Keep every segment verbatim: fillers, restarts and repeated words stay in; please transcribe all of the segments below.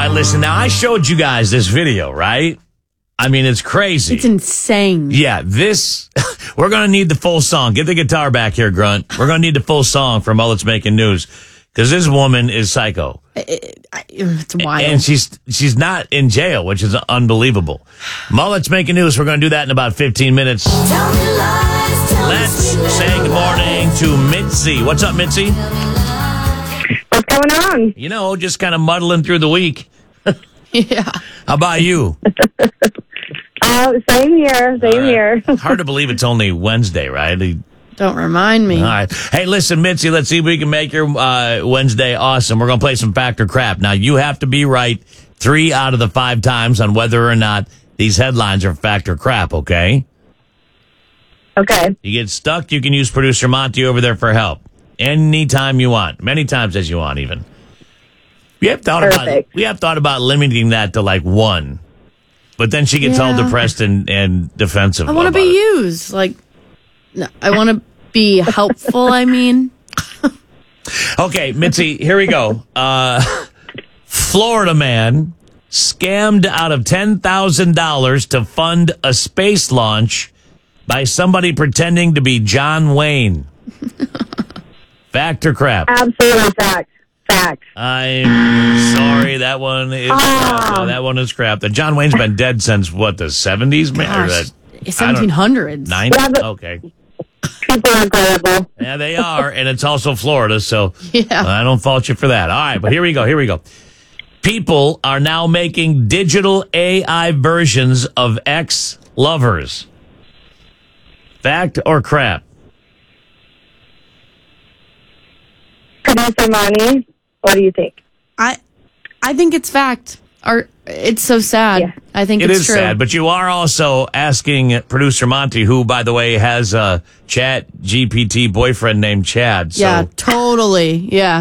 right, listen, now I showed you guys this video, right? I mean, it's crazy. It's insane. Yeah, this, we're going to need the full song. Get the guitar back here, Grunt. We're going to need the full song for Mullet's Making News because this woman is psycho. It, it, it's wild. And she's she's not in jail, which is unbelievable. Mullet's Making News. We're going to do that in about fifteen minutes. Tell me lies, tell Let's me say good morning to Mitzi. What's up, Mitzi? What's going on? You know, just kind of muddling through the week. Yeah. How about you? Uh, same here, same All right. here. Hard to believe it's only Wednesday, right? Don't remind me. All right. Hey, listen, Mitzi, let's see if we can make your uh, Wednesday awesome. We're going to play some Fact or Crap. Now, you have to be right three out of the five times on whether or not these headlines are fact or crap, okay? Okay. You get stuck, you can use producer Monty over there for help. Anytime you want. Many times as you want, even. We have thought about Perfect. we have thought about limiting that to like one. But then she gets all Yeah. depressed and, and defensive. I want to about be it. used. Like, no, I want to be helpful, I mean. Okay, Mitzi, here we go. Uh, Florida man scammed out of ten thousand dollars to fund a space launch by somebody pretending to be John Wayne. Fact or crap? Absolutely fact. Fact. I'm sorry, that one is crap. Ah. No, that one is crap. The John Wayne's been dead since, what, the seventies? Or Gosh, the seventeen hundreds. nineties? Yeah, but- Okay. People are gullible. Yeah, they are, and it's also Florida, so Yeah. I don't fault you for that. All right, but here we go, here we go. People are now making digital A I versions of ex-lovers. Fact or crap? Producer Monty, what do you think? I I think it's fact. Or it's so sad. Yeah. I think It it's is true. sad, but you are also asking producer Monty, who, by the way, has a Chat G P T boyfriend named Chad. So Yeah, totally. Yeah.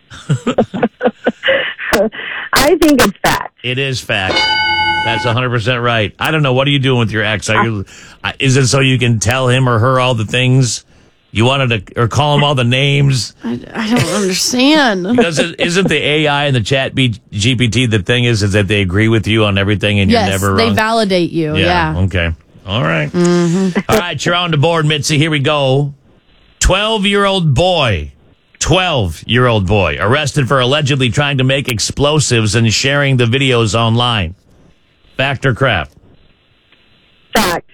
I think it's fact. it is fact. That's one hundred percent right. I don't know. What are you doing with your ex? Are you, uh, is it so you can tell him or her all the things you wanted to, or call him all the names? I, I don't understand. Because it, isn't the A I and the Chat G P T the thing is is that they agree with you on everything and Yes, you're never they wrong? validate you. Yeah. Okay. All right. All right. You're on the board, Mitzi. Here we go. twelve-year-old boy. twelve-year-old boy arrested for allegedly trying to make explosives and sharing the videos online. Fact or crap? Fact.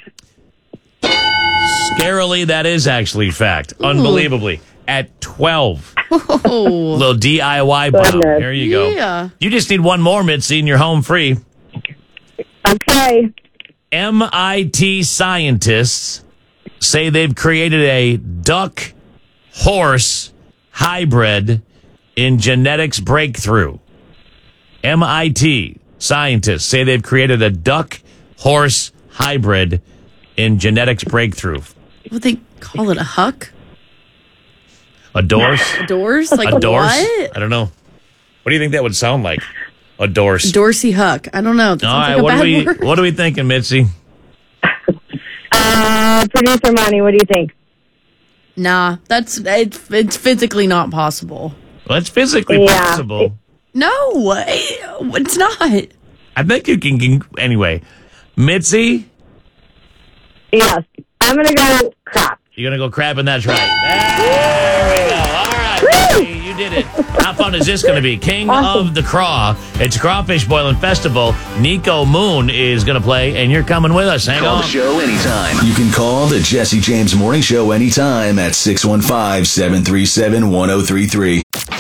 Scarily, that is actually fact. Unbelievably. At twelve. Oh, Little D I Y bomb. Goodness. Here you go. yeah. You just need one more, Mitzi, and you're home free. Okay. M I T scientists say they've created a duck-horse hybrid in genetics breakthrough. M I T scientists say they've created a duck-horse hybrid in genetics breakthrough. What they call it? A huck? A dorse? Doors? Like A dorse? what? I don't know. What do you think that would sound like? A dorse. Dorsey huck. I don't know. That All sounds right, like a what are bad we word. what are we thinking, Mitzi? Uh, Producer Monty, what do you think? Nah, that's it's, it's physically not possible. Well, it's physically Yeah. possible. No, it's not. I think you can, can anyway. Mitzi, Yes. I'm going to go crap. you're gonna go crapping. That's right. There we go. All right, Mitzi, you did it. How fun is this going to be? King Awesome. of the Craw. It's Crawfish Boiling Festival. Nico Moon is going to play, and you're coming with us. Hang Call on. the show anytime. You can call the Jesse James Morning Show anytime at six one five, seven three seven, one oh three three.